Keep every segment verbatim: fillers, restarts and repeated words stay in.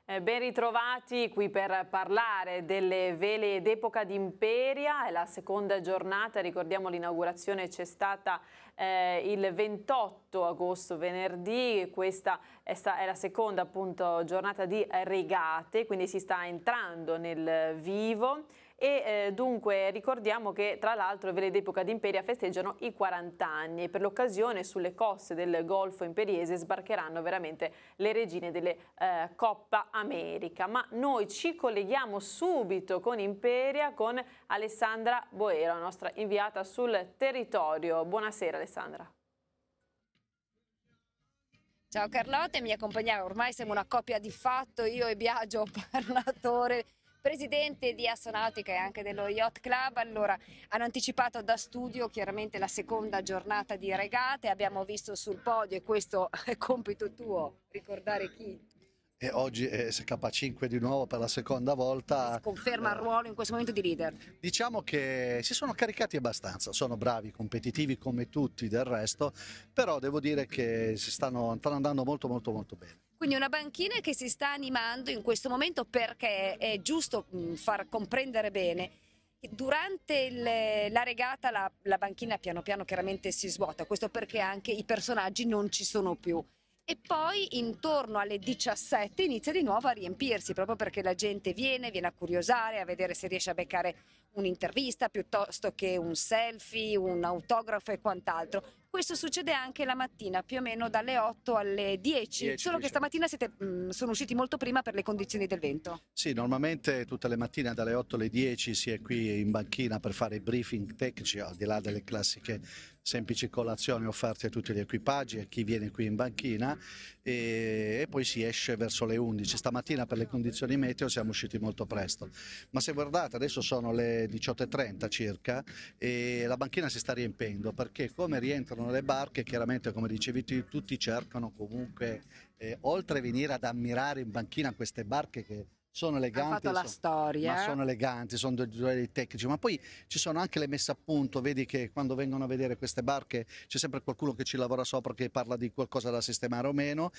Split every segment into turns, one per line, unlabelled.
Eh, ben ritrovati qui per parlare delle vele d'epoca d'Imperia. È la seconda giornata, ricordiamo l'inaugurazione c'è stata eh, il ventotto agosto, venerdì. Questa è, sta, è la seconda appunto giornata di regate, quindi si sta entrando nel vivo. E eh, dunque ricordiamo che tra l'altro le vele d'epoca d'Imperia festeggiano i quaranta anni e per l'occasione sulle coste del Golfo Imperiese sbarcheranno veramente le regine delle eh, Coppa America. Ma noi ci colleghiamo subito con Imperia con Alessandra Boero, la nostra inviata sul territorio. Buonasera Alessandra.
Ciao Carlotta, mi accompagnava, ormai siamo una coppia di fatto, io e Biagio Parlatore, presidente di Assonautica e anche dello Yacht Club. Allora, hanno anticipato da studio chiaramente la seconda giornata di regate, abbiamo visto sul podio, e questo è compito tuo, ricordare chi?
E oggi è S K cinque di nuovo per la seconda volta.
Si conferma il ruolo in questo momento di leader.
Diciamo che si sono caricati abbastanza, sono bravi, competitivi come tutti del resto, però devo dire che si stanno, stanno andando molto molto molto bene.
Quindi una banchina che si sta animando in questo momento, perché è giusto far comprendere bene che durante il, la regata la, la banchina piano piano chiaramente si svuota, questo perché anche i personaggi non ci sono più. E poi intorno alle diciassette inizia di nuovo a riempirsi, proprio perché la gente viene, viene a curiosare, a vedere se riesce a beccare un'intervista piuttosto che un selfie, un autografo e quant'altro. Questo succede anche la mattina, più o meno dalle otto alle dieci,
dieci
solo che
diciamo.
stamattina siete, mh, sono usciti molto prima per le condizioni del vento.
Sì, normalmente tutte le mattine dalle otto alle dieci si è qui in banchina per fare i briefing tecnici, al di là delle classiche semplici colazioni offerte a tutti gli equipaggi e a chi viene qui in banchina, e, e poi si esce verso le undici. Stamattina per le condizioni meteo siamo usciti molto presto, ma se guardate adesso sono le diciotto e trenta circa e la banchina si sta riempendo, perché come rientrano le barche, chiaramente come dicevi tu, tutti cercano comunque, eh, oltre a venire ad ammirare in banchina queste barche che sono eleganti,
Hanno fatto la
sono,
storia.
ma sono eleganti, sono dei gioielli tecnici, ma poi ci sono anche le messe a punto. Vedi che quando vengono a vedere queste barche c'è sempre qualcuno che ci lavora sopra, che parla di qualcosa da sistemare o meno,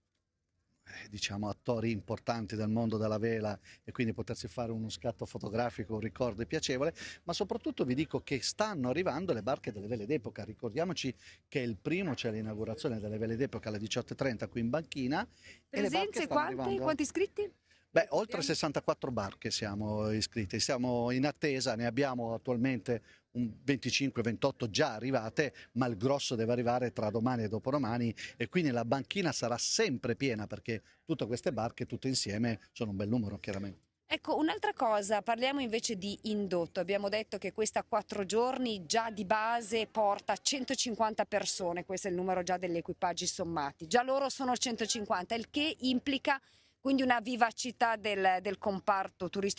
eh, diciamo attori importanti del mondo della vela, e quindi potersi fare uno scatto fotografico, un ricordo piacevole. Ma soprattutto vi dico che stanno arrivando le barche delle vele d'epoca. Ricordiamoci che il primo c'è l'inaugurazione delle vele d'epoca alle diciotto e trenta qui in banchina.
Presenze quante? Quanti iscritti?
Beh, oltre sessantaquattro barche siamo iscritti, siamo in attesa, ne abbiamo attualmente un venticinque ventotto già arrivate, ma il grosso deve arrivare tra domani e dopodomani, e quindi la banchina sarà sempre piena, perché tutte queste barche tutte insieme sono un bel numero chiaramente.
Ecco, un'altra cosa, parliamo invece di indotto. Abbiamo detto che questa quattro giorni già di base porta centocinquanta persone, questo è il numero già degli equipaggi sommati, già loro sono centocinquanta, il che implica quindi una vivacità del, del comparto turistico